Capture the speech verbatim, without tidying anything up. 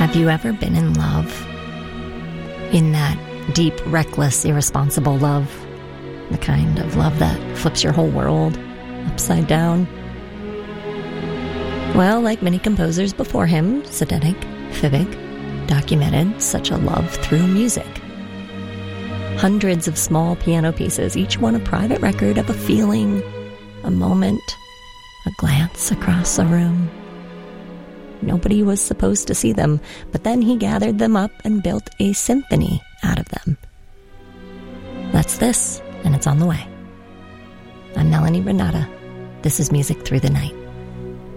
Have you ever been in love? In that deep, reckless, irresponsible love? The kind of love that flips your whole world upside down? Well, like many composers before him, Zdeněk Fibic documented such a love through music. Hundreds of small piano pieces, each one a private record of a feeling, a moment, a glance across a room. Nobody was supposed to see them, but then he gathered them up and built a symphony out of them. That's this, and it's on the way. I'm Melanie Renata. This is Music Through the Night.